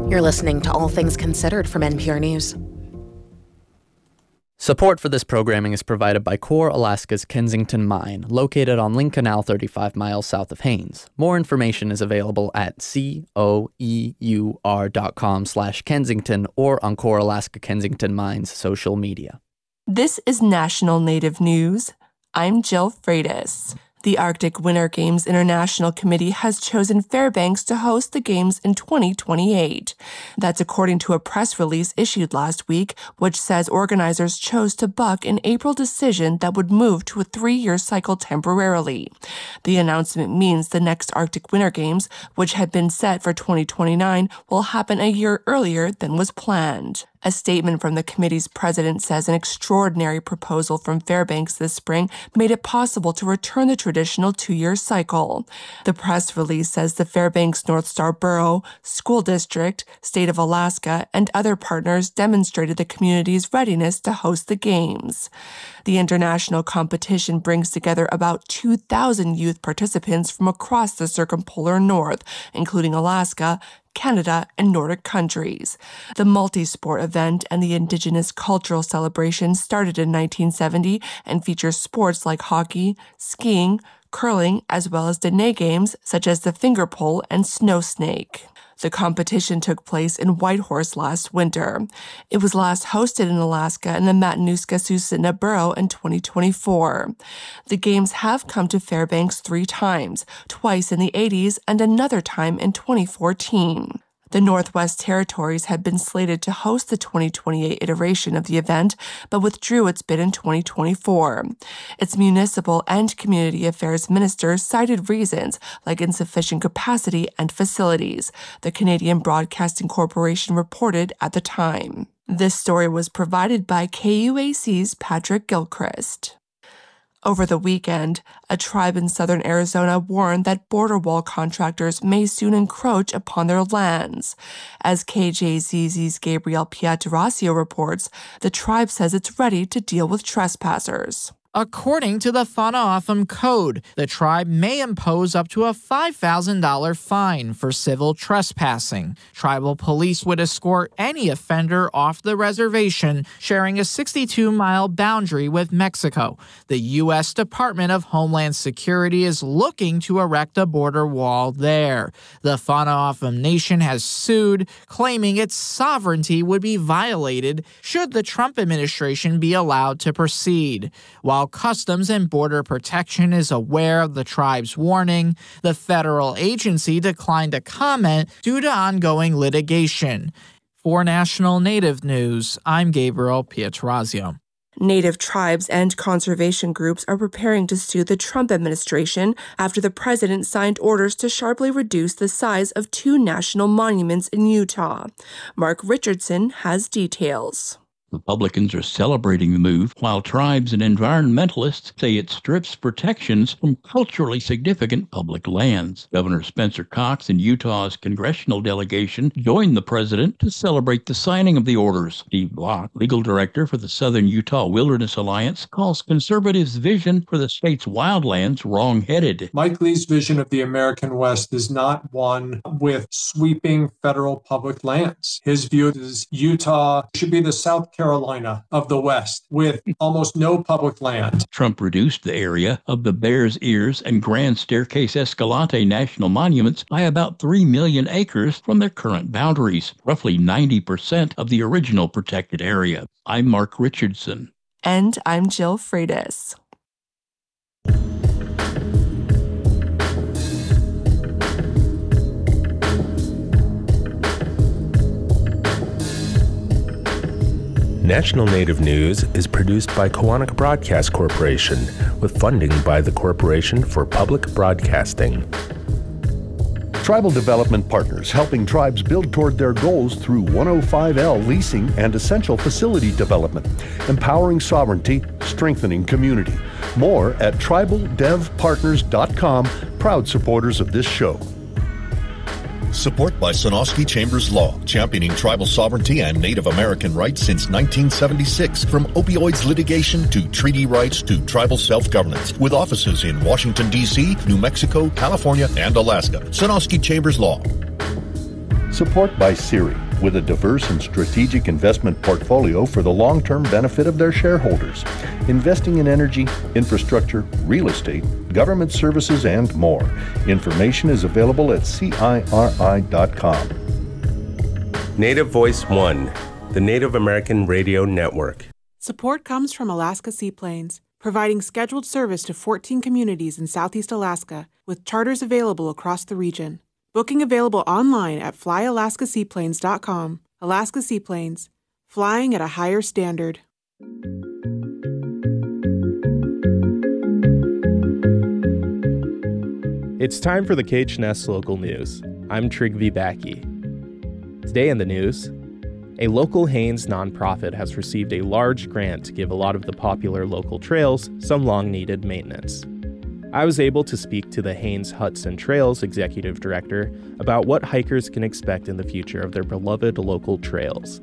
You're listening to All Things Considered from NPR News. Support for this programming is provided by Core Alaska's Kensington Mine, located on Link Canal 35 miles south of Haines. More information is available at coeur.com/Kensington or on Core Alaska Kensington Mine's social media. This is National Native News. I'm Jill Freitas. The Arctic Winter Games International Committee has chosen Fairbanks to host the Games in 2028. That's according to a press release issued last week, which says organizers chose to buck an April decision that would move to a 3-year cycle temporarily. The announcement means the next Arctic Winter Games, which had been set for 2029, will happen a year earlier than was planned. A statement from the committee's president says an extraordinary proposal from Fairbanks this spring made it possible to return the traditional 2-year cycle. The press release says the Fairbanks North Star Borough, School District, State of Alaska, and other partners demonstrated the community's readiness to host the Games. The international competition brings together about 2,000 youth participants from across the circumpolar north, including Alaska, Canada, and Nordic countries. The multi-sport event and the Indigenous cultural celebration started in 1970 and features sports like hockey, skiing, curling, as well as Dene games such as the finger pole and snow snake. The competition took place in Whitehorse last winter. It was last hosted in Alaska in the Matanuska-Susitna Borough in 2024. The Games have come to Fairbanks 3 times, twice in the 80s and another time in 2014. The Northwest Territories had been slated to host the 2028 iteration of the event, but withdrew its bid in 2024. Its municipal and community affairs ministers cited reasons like insufficient capacity and facilities, the Canadian Broadcasting Corporation reported at the time. This story was provided by KUAC's Patrick Gilchrist. Over the weekend, a tribe in southern Arizona warned that border wall contractors may soon encroach upon their lands. As KJZZ's Gabriel Pietrasio reports, the tribe says it's ready to deal with trespassers. According to the Whana'afam Code, the tribe may impose up to a $5,000 fine for civil trespassing. Tribal police would escort any offender off the reservation, sharing a 62-mile boundary with Mexico. The U.S. Department of Homeland Security is looking to erect a border wall there. The Whana'afam Nation has sued, claiming its sovereignty would be violated should the Trump administration be allowed to proceed. While Customs and Border Protection is aware of the tribe's warning, the federal agency declined to comment due to ongoing litigation. For National Native News, I'm Gabriel Pietrasio. Native tribes and conservation groups are preparing to sue the Trump administration after the president signed orders to sharply reduce the size of 2 national monuments in Utah. Mark Richardson has details. Republicans are celebrating the move, while tribes and environmentalists say it strips protections from culturally significant public lands. Governor Spencer Cox and Utah's congressional delegation joined the president to celebrate the signing of the orders. Steve Block, legal director for the Southern Utah Wilderness Alliance, calls conservatives' vision for the state's wildlands wrong-headed. Mike Lee's vision of the American West is not one with sweeping federal public lands. His view is Utah should be the South Carolina of the West, with almost no public land. Trump reduced the area of the Bears Ears and Grand Staircase Escalante National Monuments by about 3 million acres from their current boundaries, roughly 90% of the original protected area. I'm Mark Richardson. And I'm Jill Freitas. National Native News is produced by Kawanak Broadcast Corporation with funding by the Corporation for Public Broadcasting. Tribal Development Partners, helping tribes build toward their goals through 105L leasing and essential facility development, empowering sovereignty, strengthening community. More at tribaldevpartners.com, proud supporters of this show. Support by Sonosky Chambers Law, championing tribal sovereignty and Native American rights since 1976. From opioids litigation to treaty rights to tribal self-governance. With offices in Washington, D.C., New Mexico, California, and Alaska. Sonosky Chambers Law. Support by Siri, with a diverse and strategic investment portfolio for the long-term benefit of their shareholders, investing in energy, infrastructure, real estate, government services, and more. Information is available at CIRI.com. Native Voice One, the Native American Radio Network. Support comes from Alaska Seaplanes, providing scheduled service to 14 communities in Southeast Alaska, with charters available across the region. Booking available online at flyalaskaseaplanes.com. Alaska Seaplanes, flying at a higher standard. It's time for the KHNS Local News. I'm Trygve Backy. Today in the news, a local Haines nonprofit has received a large grant to give a lot of the popular local trails some long-needed maintenance. I was able to speak to the Haines Hudson Trails executive director about what hikers can expect in the future of their beloved local trails.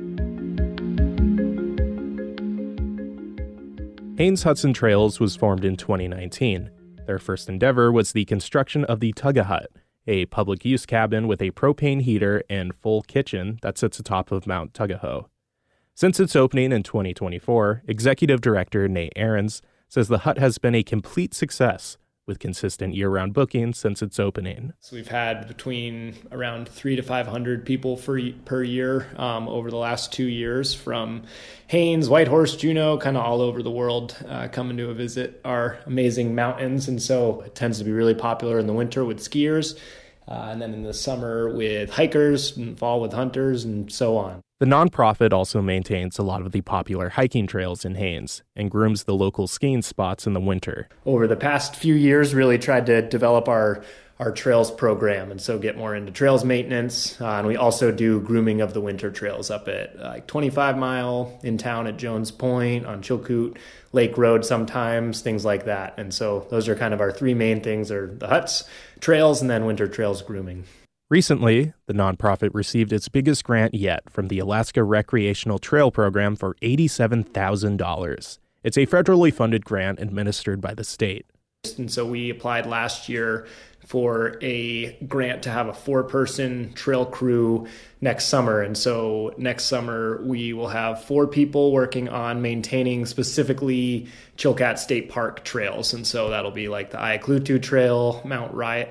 Haines Hudson Trails was formed in 2019. Their first endeavor was the construction of the Tugga Hut, a public-use cabin with a propane heater and full kitchen that sits atop of Mount Tugahoe. Since its opening in 2024, Executive Director Nate Ahrens says the hut has been a complete success, with consistent year-round bookings since its opening. So we've had between around 300 to 500 people per year over the last 2 years, from Haines, Whitehorse, Juneau, kind of all over the world, coming to visit our amazing mountains. And so it tends to be really popular in the winter with skiers, and then in the summer with hikers, and fall with hunters, and so on. The nonprofit also maintains a lot of the popular hiking trails in Haines and grooms the local skiing spots in the winter. Over the past few years, really tried to develop our trails program, and so get more into trails maintenance. And we also do grooming of the winter trails up at 25 Mile, in town at Jones Point, on Chilkoot Lake Road sometimes, things like that. And so those are kind of our three main things, are the huts, trails, and then winter trails grooming. Recently, the nonprofit received its biggest grant yet from the Alaska Recreational Trail Program for $87,000. It's a federally funded grant administered by the state. And so we applied last year for a grant to have a 4-person trail crew next summer. And so next summer we will have 4 people working on maintaining specifically Chilkat State Park trails. And so that'll be like the Ayaklutu Trail, Mount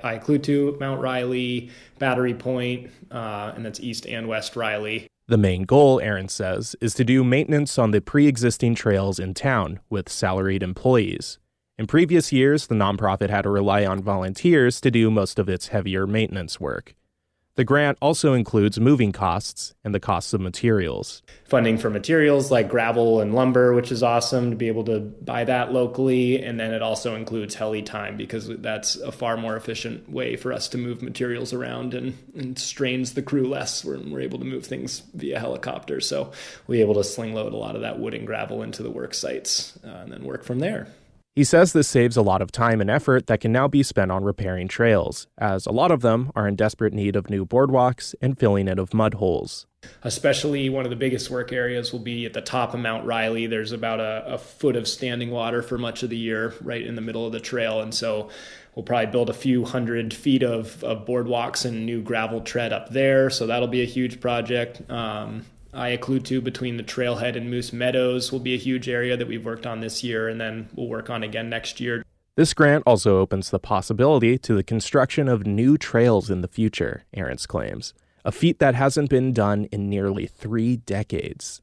Riley, Battery Point, and that's East and West Riley. The main goal, Aaron says, is to do maintenance on the pre-existing trails in town with salaried employees. In previous years, the nonprofit had to rely on volunteers to do most of its heavier maintenance work. The grant also includes moving costs and the costs of materials. Funding for materials like gravel and lumber, which is awesome to be able to buy that locally. And then it also includes heli time, because that's a far more efficient way for us to move materials around and strains the crew less when we're able to move things via helicopter. So we're able to sling load a lot of that wood and gravel into the work sites and then work from there. He says this saves a lot of time and effort that can now be spent on repairing trails, as a lot of them are in desperate need of new boardwalks and filling in of mud holes. Especially one of the biggest work areas will be at the top of Mount Riley. There's about a foot of standing water for much of the year right in the middle of the trail. And so we'll probably build a few 100 feet of boardwalks and new gravel tread up there. So that'll be a huge project. Ayaklutu between the trailhead and Moose Meadows will be a huge area that we've worked on this year, and then we'll work on again next year. This grant also opens the possibility to the construction of new trails in the future, Ahrens claims, a feat that hasn't been done in nearly 3 decades.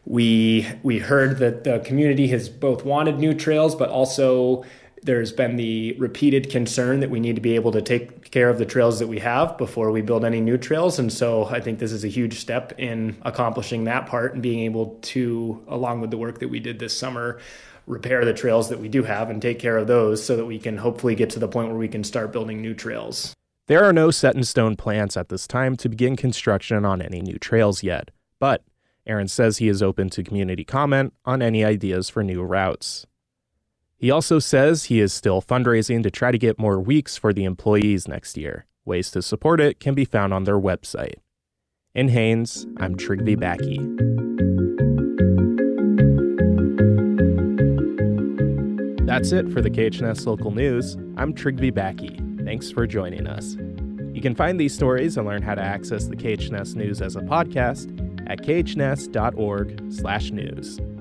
We heard that the community has both wanted new trails, but also there's been the repeated concern that we need to be able to take care of the trails that we have before we build any new trails. And so I think this is a huge step in accomplishing that part and being able to, along with the work that we did this summer, repair the trails that we do have and take care of those so that we can hopefully get to the point where we can start building new trails. There are no set-in-stone plans at this time to begin construction on any new trails yet, but Aaron says he is open to community comment on any ideas for new routes. He also says he is still fundraising to try to get more weeks for the employees next year. Ways to support it can be found on their website. In Haines, I'm Trygve Backy. That's it for the KHNS Local News. I'm Trygve Backy. Thanks for joining us. You You can find these stories and learn how to access the KHNS News as a podcast at khnest.org/news.